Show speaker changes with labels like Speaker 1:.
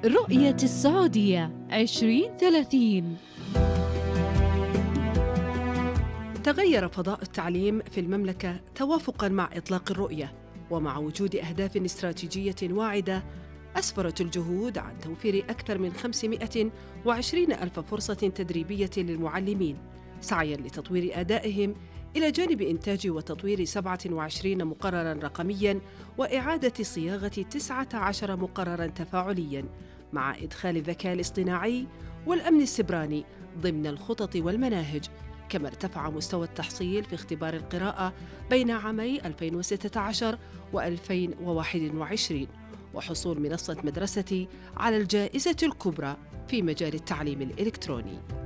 Speaker 1: رؤية السعودية 2030.
Speaker 2: تغير فضاء التعليم في المملكة توافقاً مع إطلاق الرؤية، ومع وجود أهداف استراتيجية واعدة أسفرت الجهود عن توفير أكثر من 520 ألف فرصة تدريبية للمعلمين، سعياً لتطوير أدائهم إلى جانب إنتاج وتطوير 27 مقرراً رقمياً وإعادة صياغة 19 مقرراً تفاعلياً، مع إدخال الذكاء الاصطناعي والأمن السيبراني ضمن الخطط والمناهج. كما ارتفع مستوى التحصيل في اختبار القراءة بين عامي 2016 و2021، وحصول منصة مدرستي على الجائزة الكبرى في مجال التعليم الإلكتروني.